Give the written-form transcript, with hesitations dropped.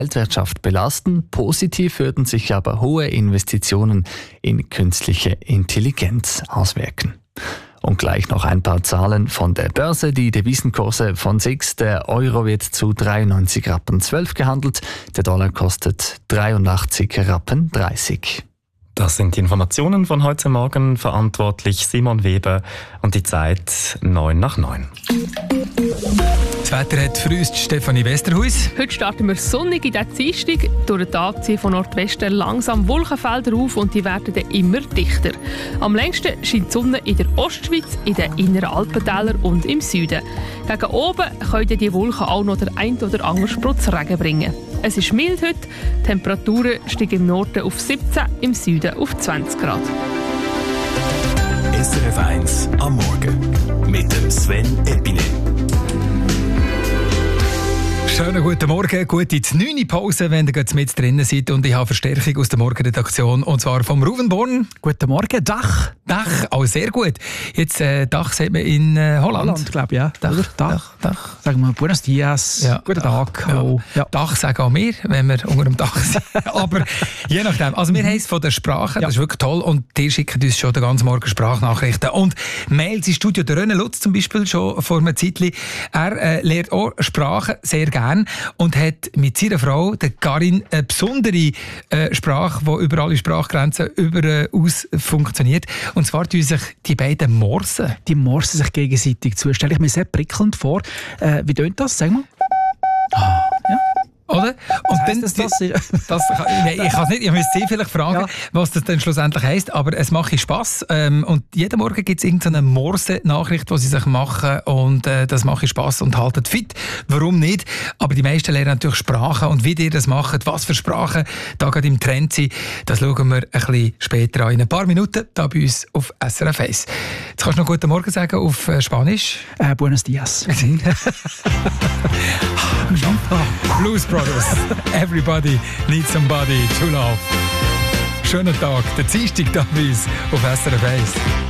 Weltwirtschaft belasten. Positiv würden sich aber hohe Investitionen in künstliche Intelligenz auswirken. Und gleich noch ein paar Zahlen von der Börse. Die Devisenkurse von SIX. Der Euro wird zu 93,12 Rappen gehandelt. Der Dollar kostet 83,30 Rappen. Das sind die Informationen von heute Morgen. Verantwortlich Simon Weber und die Zeit 8:09. Das Wetter hat für uns Stefanie Westerhuis. Heute starten wir sonnig in den Dienstag. Durch den Tag ziehen von Nordwesten langsam Wolkenfelder auf und die werden dann immer dichter. Am längsten scheint die Sonne in der Ostschweiz, in den inneren Alpentälern und im Süden. Gegen oben können die Wolken auch noch der ein oder andere Sprutz Regen bringen. Es ist mild heute, die Temperaturen steigen im Norden auf 17, im Süden auf 20 Grad. SRF 1 am Morgen mit dem Sven Epine. Schönen guten Morgen, gute 9. Pause, wenn ihr jetzt mit drinnen seid. Und ich habe Verstärkung aus der Morgenredaktion, und zwar vom Ruven Born. Guten Morgen, Dach. Dach, auch sehr gut. Jetzt Dach sagt man in Holland. Glaube ich, ja. Dach. Sagen wir Buenos Dias, ja. Guten Tag, hallo. Ja. Dach sagen auch wir, wenn wir unter dem Dach sind. Aber je nachdem. Also wir haben es von der Sprache, das ist wirklich toll. Und die schicken uns schon den ganzen Morgen Sprachnachrichten. Und Mails ins Studio. Der René Lutz zum Beispiel schon vor einem Zeitchen. Er lernt auch Sprachen sehr gerne und hat mit seiner Frau, der Karin, eine besondere Sprache, die über alle Sprachgrenzen aus funktioniert. Und zwar tun sich die beiden morsen. Die morsen sich gegenseitig zu. Stelle ich mir sehr prickelnd vor. Wie tönt das? Sag mal. Ja. Oder? Und dann ich kann es nicht, ich müsste Sie vielleicht fragen, was das dann schlussendlich heisst, aber es macht Spass. Und jeden Morgen gibt es irgendeine Morse-Nachricht, die sie sich machen, und das macht Spass und haltet fit. Warum nicht? Aber die meisten lernen natürlich Sprachen, und wie ihr das macht, was für Sprachen da gerade im Trend sind, das schauen wir ein bisschen später an. In ein paar Minuten da bei uns auf SRF 1. Jetzt kannst du noch guten Morgen sagen auf Spanisch. Buenos Dias. Blues Brothers. Everybody needs somebody to love. Schönen Tag, der Dienstag da bei uns auf SRF 1.